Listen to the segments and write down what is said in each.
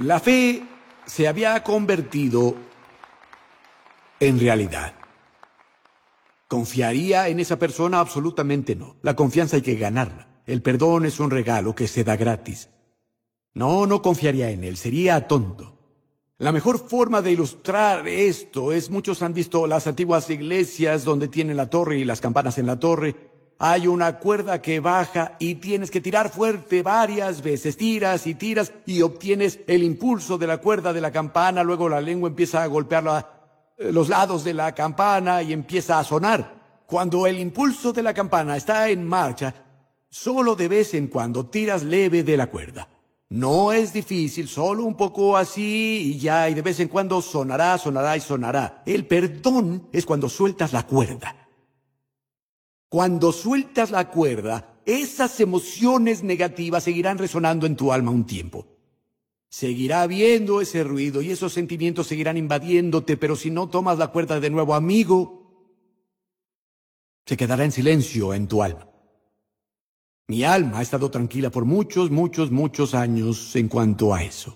La fe se había convertido en realidad. ¿Confiaría en esa persona? Absolutamente no. La confianza hay que ganarla. El perdón es un regalo que se da gratis. No confiaría en él. Sería tonto. La mejor forma de ilustrar esto es, muchos han visto las antiguas iglesias donde tienen la torre y las campanas en la torre. Hay una cuerda que baja y tienes que tirar fuerte varias veces. Tiras y obtienes el impulso de la cuerda de la campana. Luego la lengua empieza a golpear los lados de la campana y empieza a sonar. Cuando el impulso de la campana está en marcha, solo de vez en cuando tiras leve de la cuerda. No es difícil, solo un poco así y ya, y de vez en cuando sonará y sonará. El perdón es cuando sueltas la cuerda. Cuando sueltas la cuerda, esas emociones negativas seguirán resonando en tu alma un tiempo. Seguirá habiendo ese ruido y esos sentimientos seguirán invadiéndote, pero si no tomas la cuerda de nuevo, amigo, se quedará en silencio en tu alma. Mi alma ha estado tranquila por muchos años en cuanto a eso.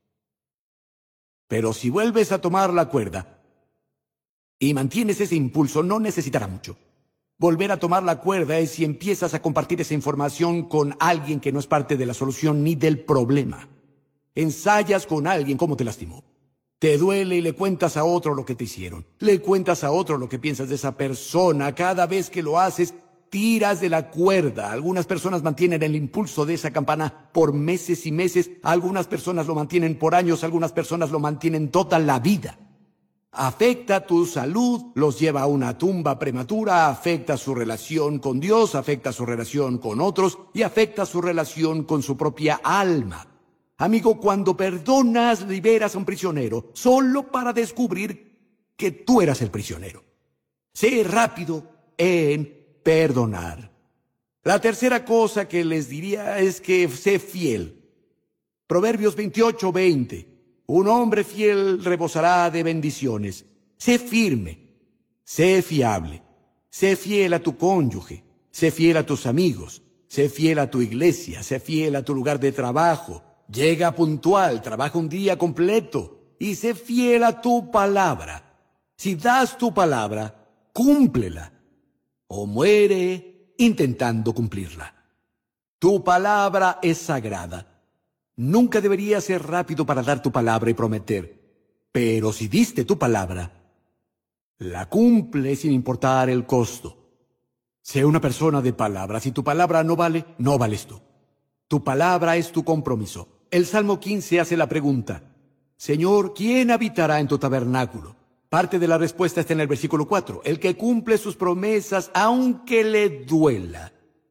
Pero si vuelves a tomar la cuerda y mantienes ese impulso, no necesitará mucho. Volver a tomar la cuerda es si empiezas a compartir esa información con alguien que no es parte de la solución ni del problema. Ensayas con alguien cómo te lastimó. Te duele y le cuentas a otro lo que te hicieron. Le cuentas a otro lo que piensas de esa persona. Cada vez que lo haces, tiras de la cuerda. Algunas personas mantienen el impulso de esa campana por meses y meses. Algunas personas lo mantienen por años. Algunas personas lo mantienen toda la vida. Afecta tu salud, los lleva a una tumba prematura, afecta su relación con Dios, afecta su relación con otros y afecta su relación con su propia alma. Amigo, cuando perdonas, liberas a un prisionero solo para descubrir que tú eras el prisionero. Sé rápido en perdonar. La tercera cosa que les diría es que sé fiel. Proverbios 28:20. Un hombre fiel rebosará de bendiciones. Sé firme, sé fiable, sé fiel a tu cónyuge, sé fiel a tus amigos, sé fiel a tu iglesia, sé fiel a tu lugar de trabajo. Llega puntual, trabaja un día completo y sé fiel a tu palabra. Si das tu palabra, cúmplela o muere intentando cumplirla. Tu palabra es sagrada. Nunca deberías ser rápido para dar tu palabra y prometer. Pero si diste tu palabra, la cumple sin importar el costo. Sé una persona de palabra. Si tu palabra no vale, no vales tú. Tu palabra es tu compromiso. El Salmo 15 hace la pregunta: Señor, ¿quién habitará en tu tabernáculo? Parte de la respuesta está en el versículo 4. El que cumple sus promesas aunque le duela.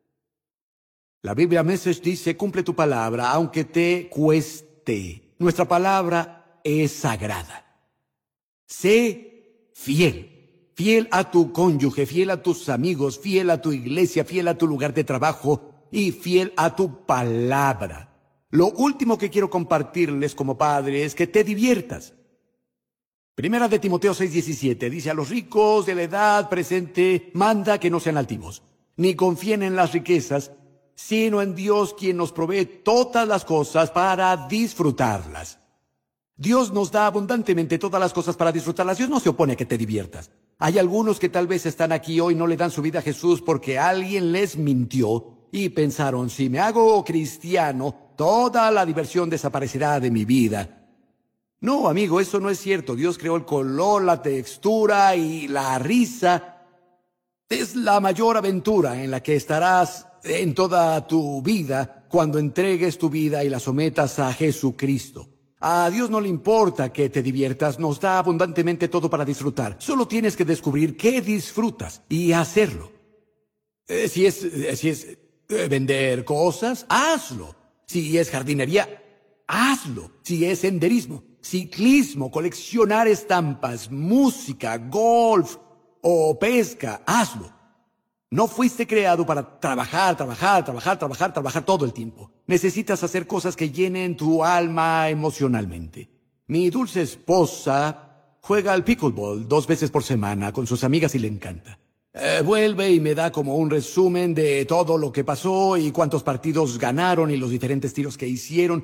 La Biblia Message dice, cumple tu palabra, aunque te cueste. Nuestra palabra es sagrada. Sé fiel. Fiel a tu cónyuge, fiel a tus amigos, fiel a tu iglesia, fiel a tu lugar de trabajo y fiel a tu palabra. Lo último que quiero compartirles como padre es que te diviertas. Primera de Timoteo 6:17 dice, a los ricos de la edad presente manda que no sean altivos, ni confíen en las riquezas, sino en Dios, quien nos provee todas las cosas para disfrutarlas. Dios nos da abundantemente todas las cosas para disfrutarlas. Dios no se opone a que te diviertas. Hay algunos que tal vez están aquí hoy y no le dan su vida a Jesús porque alguien les mintió y pensaron, si me hago cristiano, toda la diversión desaparecerá de mi vida. No, amigo, eso no es cierto. Dios creó el color, la textura y la risa. Es la mayor aventura en la que estarás en toda tu vida cuando entregues tu vida y la sometas a Jesucristo. A Dios no le importa que te diviertas, nos da abundantemente todo para disfrutar. Solo tienes que descubrir qué disfrutas y hacerlo. Si es vender cosas, hazlo. Si es jardinería, hazlo. Si es senderismo, ciclismo, coleccionar estampas, música, golf o pesca, hazlo. No fuiste creado para trabajar todo el tiempo. Necesitas hacer cosas que llenen tu alma emocionalmente. Mi dulce esposa juega al pickleball 2 veces por semana con sus amigas y le encanta. Vuelve y me da como un resumen de todo lo que pasó y cuántos partidos ganaron y los diferentes tiros que hicieron.